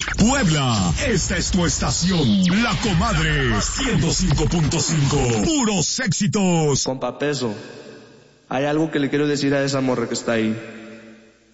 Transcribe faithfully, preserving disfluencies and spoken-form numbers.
Puebla, esta es tu estación, La Comadre, ciento cinco punto cinco, puros éxitos. Compa Peso, hay algo que le quiero decir a esa morra que está ahí.